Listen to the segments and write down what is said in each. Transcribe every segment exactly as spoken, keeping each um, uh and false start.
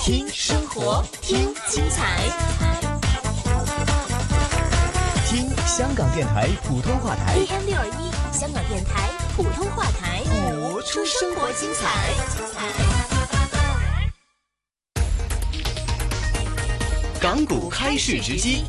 听生活，听精彩，听香港电台普通话台 A M 六二一，香港电台普通话台， 播出生活精彩。港股开市直击。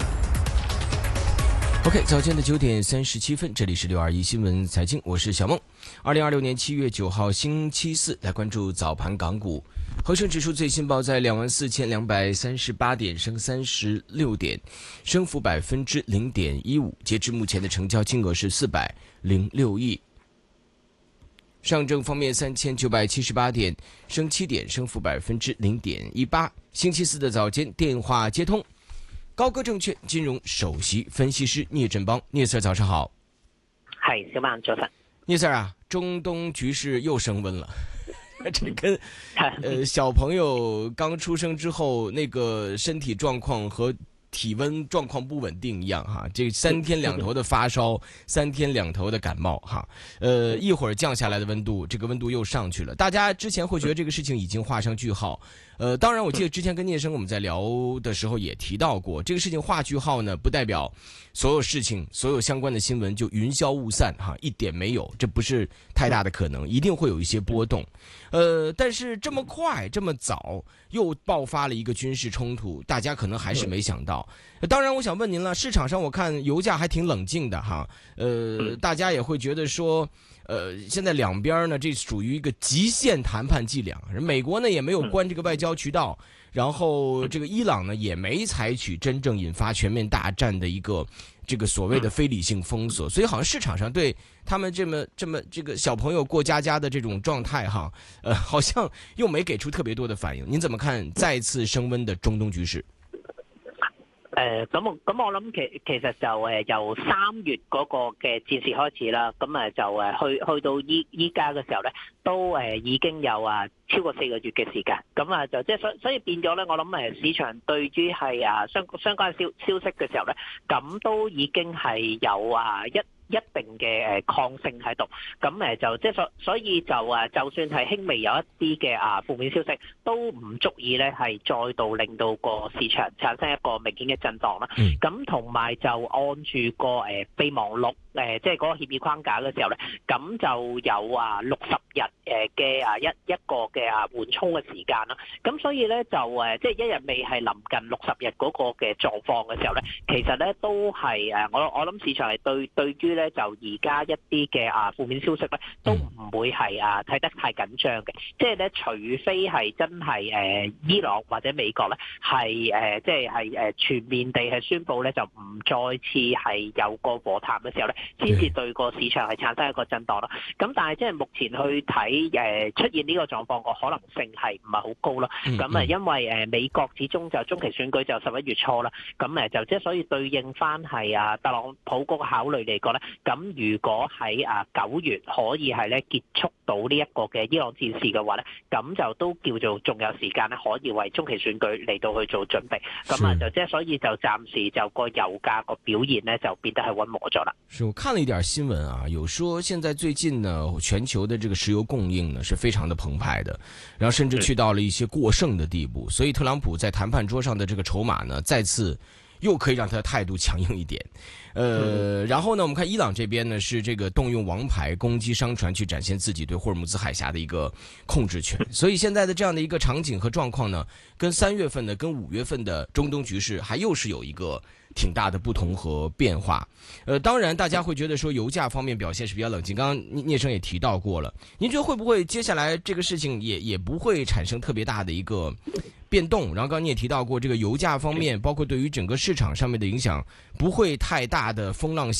OK， 早间的九点三十七分，这里是六二一新闻财经，我是小梦。二零二六年七月九号星期四，来关注早盘港股。恒生指数最新报在两万四千两百三十八点，升三十六点，升幅百分之零点一五。截至目前的成交金额是四百零六亿。上证方面三千九百七十八点，升七点，升幅百分之零点一八。星期四的早间电话接通。高歌证券金融首席分析师聂振邦，聂 Sir 早上好。 係，小曼早晨。 聂 Sir 啊，中東局勢又升溫了，這跟呃小朋友剛出生之後那個身體狀況和體溫狀況不穩定一樣哈，這三天兩頭的發燒，三天兩頭的感冒哈，呃一會兒降下來的溫度，這個溫度又上去了。大家之前會覺得這個事情已經畫上句號。呃，當然，我記得之前跟聂生我們在聊的時候也提到過，這個事情畫句號呢，不代表所有事情、所有相關的新聞就雲消霧散哈，一點沒有，這不是太大的可能，一定會有一些波動。呃，但是這麼快、這麼早又爆發了一個軍事衝突，大家可能還是沒想到。當然，我想問您了，市場上我看油價還挺冷靜的哈，呃，大家也會覺得說。呃，現在兩邊呢，這屬於一個極限談判伎倆。美國呢也沒有關這個外交渠道，然後這個伊朗呢也沒採取真正引發全面大戰的一個這個所謂的非理性封鎖，所以好像市場上對他們這麼這麼這個小朋友過家家的這種狀態哈，呃，好像又沒給出特別多的反應。您怎麼看再次升溫的中東局勢？ 誒咁我咁我諗其其實就誒由三月嗰個嘅戰事開始啦，咁誒就誒去去到依依家嘅時候咧，都誒已經有啊超過四個月嘅時間，咁啊就即係所所以變咗咧，我諗誒市場對於係啊相相關消消息嘅時候咧，咁都已經係有啊一一定嘅誒抗性喺度，咁誒就即係所所以就啊，就算係輕微有一啲嘅啊負面消息，都唔足以咧係再度令到個市場產生一個明顯嘅震盪啦。咁同埋就按住個誒備忘錄誒，即係嗰個協議框架嘅時候咧，咁就有啊六十日誒嘅啊一一個嘅啊緩衝嘅時間啦。咁所以咧就誒即係一日未係臨近六十日嗰個嘅狀況嘅時候咧，其實咧都係誒我我諗市場係對對於咧。就而家一啲嘅啊負面消息咧，都唔會係啊睇得太緊張嘅，即係咧除非係真係誒伊朗或者美國咧係誒即係係誒全面地係宣佈咧就唔再次係有個和談嘅時候咧，先至對個市場係產生一個震盪啦。咁但係即係目前去睇誒出現呢個狀況個可能性係唔係好高咯？咁啊因為誒美國始終就中期選舉就十一月初啦，咁誒就即係所以對應翻係啊特朗普嗰個考慮嚟講咧。咁如果喺啊九月可以係咧結束到呢一個嘅伊朗戰事嘅話咧，咁就都叫做仲有時間咧可以為中期選舉嚟到去做準備。咁啊就即係所以就暫時就個油價個表現咧就變得係溫和咗啦。 是我看了一點新聞啊，有說現在最近呢全球的這個石油供應呢是非常的澎湃的，然後甚至去到了一些過剩的地步，所以特朗普在談判桌上的這個籌碼呢再次又可以讓他的態度強硬一點。呃，然後呢，我們看伊朗這邊呢，是這個動用王牌攻擊商船，去展現自己對霍爾木茲海峽的一個控制權。所以現在的這樣的一個場景和狀況呢，跟三月份的、跟五月份的中東局勢，還又是有一個挺大的不同和變化。呃，當然，大家會覺得說油價方面表現是比較冷靜。剛剛聶生也提到過了，您覺得會不會接下來這個事情也也不會產生特別大的一個變動？然後剛剛你也提到過，這個油價方面，包括對於整個市場上面的影響，不會太大的風浪